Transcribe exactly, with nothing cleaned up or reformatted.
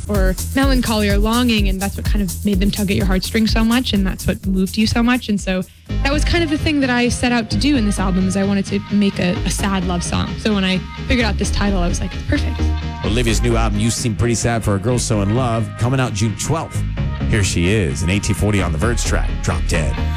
or melancholy or longing, and that's what kind of made them tug at your heartstrings so much, and that's what moved you so much. And so that was kind of the thing that I set out to do in this album, is I wanted to make a, a sad love song. So when I figured out this title, I was like, perfect. Olivia's new album, You Seem Pretty Sad for a Girl So in Love, coming out June twelfth. Here she is, in eighteen forty on the Verge track, Drop Dead.